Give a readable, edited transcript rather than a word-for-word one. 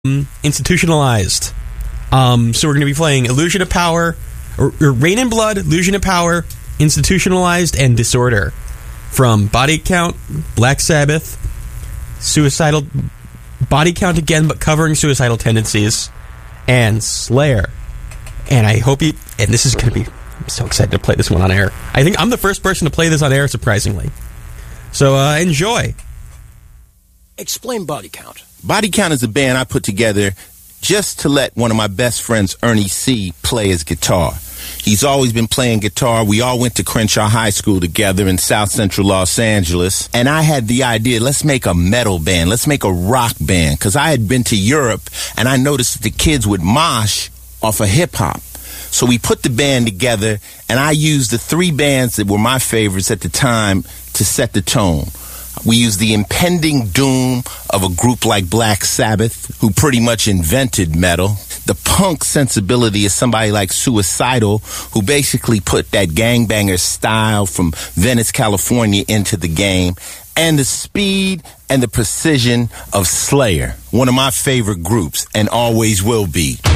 Institutionalized. So we're going to be playing Illusion of Power, or Rain in Blood, Illusion of Power, Institutionalized, and Disorder from Body Count, Black Sabbath, Suicidal, Body Count again, but covering suicidal tendencies, and Slayer. And I hope and this is going to be, I'm so excited to play this one on air. I think I'm the first person to play this on air, surprisingly. So enjoy. Explain Body Count. Body Count is a band I put together just to let one of my best friends, Ernie C., play his guitar. He's always been playing guitar. We all went to Crenshaw High School together in South Central Los Angeles. And I had the idea, let's make a metal band. Let's make a rock band. Because I had been to Europe, and I noticed that the kids would mosh off of hip-hop. So we put the band together, and I used the three bands that were my favorites at the time to set the tone. We used the impending doom of a group like Black Sabbath, who pretty much invented metal. The punk sensibility of somebody like Suicidal, who basically put that gangbanger style from Venice, California into the game. And the speed and the precision of Slayer, one of my favorite groups, and always will be.